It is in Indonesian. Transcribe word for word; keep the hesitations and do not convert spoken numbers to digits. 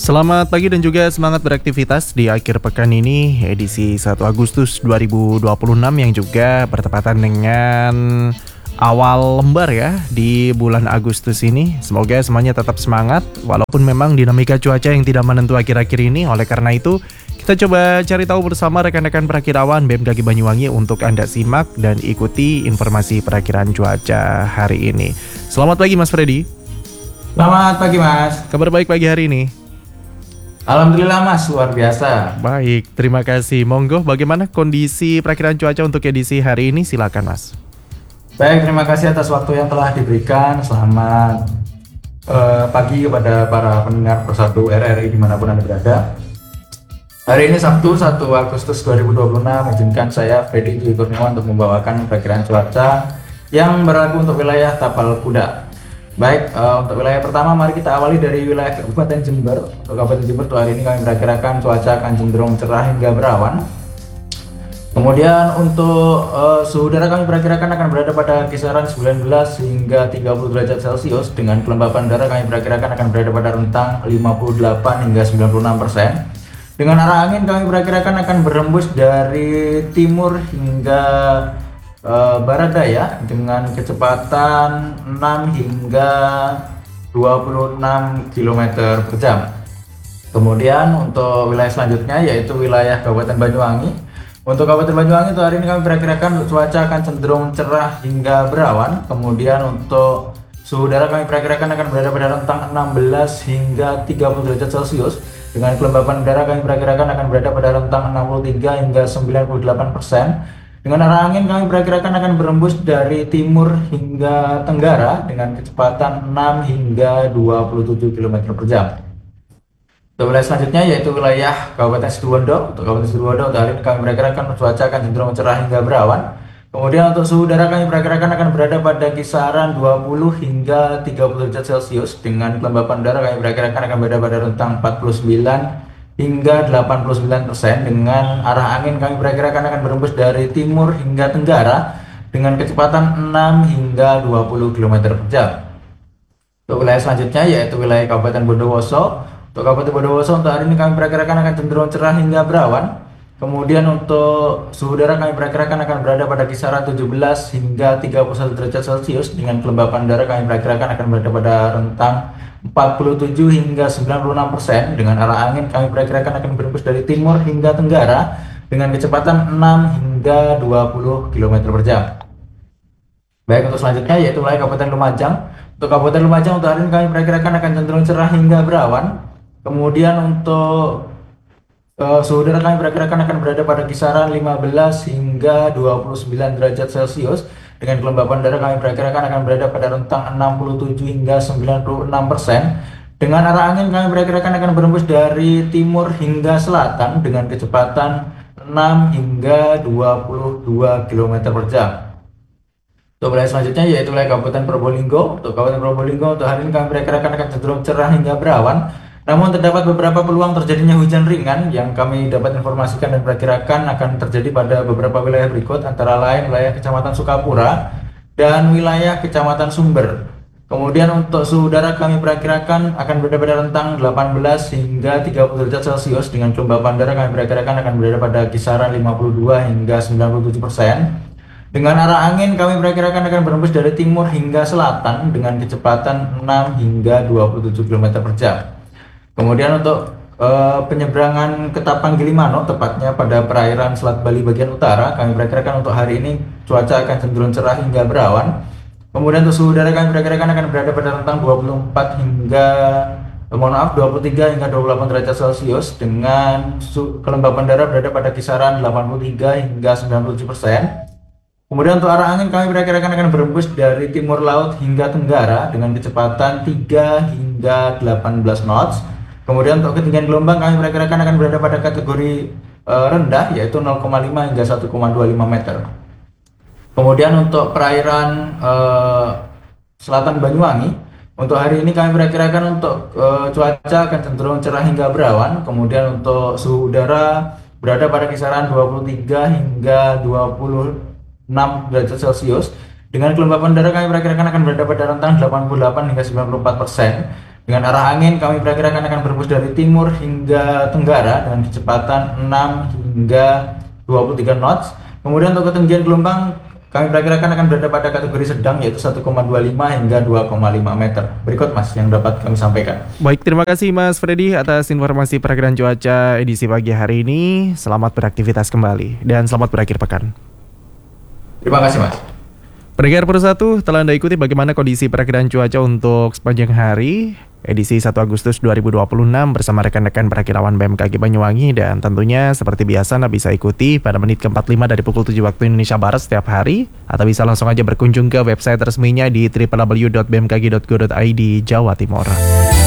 Selamat pagi dan juga semangat beraktivitas di akhir pekan ini, edisi satu Agustus dua ribu dua puluh enam yang juga bertepatan dengan awal lembar ya di bulan Agustus ini. Semoga semuanya tetap semangat walaupun memang dinamika cuaca yang tidak menentu akhir-akhir ini. Oleh karena itu, kita coba cari tahu bersama rekan-rekan perakirawan B M K G Banyuwangi untuk Anda simak dan ikuti informasi perakiraan cuaca hari ini. Selamat pagi Mas Freddy. Selamat pagi Mas. Kabar baik pagi hari ini? Alhamdulillah Mas, luar biasa. Baik, terima kasih. Monggo, bagaimana kondisi perakiraan cuaca untuk edisi hari ini? Silakan Mas. Baik, terima kasih atas waktu yang telah diberikan. Selamat uh, pagi kepada para pendengar Persatu R R I dimanapun Anda berada. Hari ini Sabtu satu Agustus dua ribu dua puluh enam, izinkan saya Freddy Dwi Kurniawan untuk membawakan perakiraan cuaca yang berlaku untuk wilayah Tapal Kuda. Baik, uh, untuk wilayah pertama mari kita awali dari wilayah Kabupaten Jember. Untuk Kabupaten Jember hari ini kami memperkirakan cuaca akan cenderung cerah hingga berawan. Kemudian untuk uh, suhu udara kami perkirakan akan berada pada kisaran sembilan belas hingga tiga puluh derajat Celcius, dengan kelembapan udara kami perkirakan akan berada pada rentang lima puluh delapan hingga sembilan puluh enam persen. Dengan arah angin kami perkirakan akan berembus dari timur hingga Uh, barat daya dengan kecepatan enam hingga dua puluh enam kilometer per jam. Kemudian untuk wilayah selanjutnya yaitu wilayah Kabupaten Banyuwangi. Untuk Kabupaten Banyuwangi untuk hari ini kami perkirakan cuaca akan cenderung cerah hingga berawan. Kemudian untuk suhu udara kami perkirakan akan berada pada rentang enam belas hingga tiga puluh derajat Celcius. Dengan kelembapan udara kami perkirakan akan berada pada rentang enam puluh tiga hingga sembilan puluh delapan persen. Dengan arah angin kami perkirakan akan berembus dari timur hingga tenggara dengan kecepatan enam hingga dua puluh tujuh kilometer per jam. Untuk wilayah selanjutnya yaitu wilayah Kabupaten Situbondo. Untuk Kabupaten Situbondo untuk hari ini kami perkirakan cuaca akan cenderung cerah hingga berawan. Kemudian untuk suhu udara kami perkirakan akan berada pada kisaran dua puluh hingga tiga puluh derajat Celcius. Dengan kelembapan udara kami perkirakan akan berada pada rentang empat puluh sembilan hingga delapan puluh sembilan persen. Dengan arah angin kami perkirakan akan berembus dari timur hingga tenggara dengan kecepatan enam hingga dua puluh kilometer per jam. Untuk wilayah selanjutnya yaitu wilayah Kabupaten Bondowoso. Untuk Kabupaten Bondowoso untuk hari ini kami perkirakan akan cenderung cerah hingga berawan. Kemudian untuk suhu udara kami perkirakan akan berada pada kisaran tujuh belas hingga tiga puluh satu derajat Celcius. Dengan kelembapan udara kami perkirakan akan berada pada rentang empat puluh tujuh hingga sembilan puluh enam persen. Dengan arah angin kami perkirakan akan berembus dari timur hingga tenggara dengan kecepatan enam hingga dua puluh kilometer per jam. Baik, untuk selanjutnya yaitu wilayah Kabupaten Lumajang. Untuk Kabupaten Lumajang untuk hari ini kami perkirakan akan cenderung cerah hingga berawan. Kemudian untuk uh, suhu udara kami perkirakan akan berada pada kisaran lima belas hingga dua puluh sembilan derajat Celcius. Dengan kelembapan udara kami perkirakan akan berada pada rentang enam puluh tujuh hingga sembilan puluh enam persen. Dengan arah angin kami perkirakan akan berembus dari timur hingga selatan dengan kecepatan enam hingga dua puluh dua kilometer per jam. Untuk wilayah selanjutnya yaitu wilayah Kabupaten Probolinggo. Untuk Kabupaten Probolinggo untuk hari ini kami perkirakan akan cenderung cerah hingga berawan. Namun terdapat beberapa peluang terjadinya hujan ringan yang kami dapat informasikan dan perkirakan akan terjadi pada beberapa wilayah berikut, antara lain wilayah Kecamatan Sukapura dan wilayah Kecamatan Sumber. Kemudian untuk suhu udara kami perkirakan akan berada pada rentang delapan belas hingga tiga puluh derajat Celcius. Dengan kelembapan udara kami perkirakan akan berada pada kisaran lima puluh dua hingga sembilan puluh tujuh persen. Dengan arah angin kami perkirakan akan berembus dari timur hingga selatan dengan kecepatan enam hingga dua puluh tujuh kilometer per jam. Kemudian untuk uh, penyeberangan ke Tapang Gilimano, tepatnya pada perairan Selat Bali bagian utara, kami perkirakan untuk hari ini cuaca akan cenderung cerah hingga berawan. Kemudian untuk suhu udara kami perkirakan akan berada pada rentang dua puluh empat hingga eh, mohon maaf dua puluh tiga hingga dua puluh delapan derajat Celcius, dengan kelembapan udara berada pada kisaran delapan puluh tiga hingga sembilan puluh tujuh persen. Kemudian untuk arah angin kami perkirakan akan berembus dari timur laut hingga tenggara dengan kecepatan tiga hingga delapan belas knots. Kemudian untuk ketinggian gelombang kami perkirakan akan berada pada kategori e, rendah yaitu nol koma lima hingga satu koma dua lima meter. Kemudian untuk perairan e, selatan Banyuwangi, untuk hari ini kami perkirakan untuk e, cuaca akan cenderung cerah hingga berawan. Kemudian untuk suhu udara berada pada kisaran dua puluh tiga hingga dua puluh enam derajat Celcius. Dengan kelembapan udara kami perkirakan akan berada pada rentang delapan puluh delapan hingga sembilan puluh empat persen. Dengan arah angin kami perkirakan akan berhembus dari timur hingga tenggara dengan kecepatan enam hingga dua puluh tiga knots. Kemudian untuk ketinggian gelombang kami perkirakan akan berada pada kategori sedang, yaitu satu koma dua lima hingga dua koma lima meter. Berikut Mas yang dapat kami sampaikan. Baik, terima kasih Mas Freddy atas informasi perakiraan cuaca edisi pagi hari ini. Selamat beraktivitas kembali dan selamat berakhir pekan. Terima kasih Mas. Pendengar Pro satu, telah Anda ikuti bagaimana kondisi perakiraan cuaca untuk sepanjang hari edisi satu Agustus dua ribu dua puluh enam bersama rekan-rekan perakirawan B M K G Banyuwangi, dan tentunya seperti biasa Anda bisa ikuti pada menit ke empat puluh lima dari pukul tujuh waktu Indonesia Barat setiap hari, atau bisa langsung aja berkunjung ke website resminya di w w w dot b m k g dot go dot i d Jawa Timur.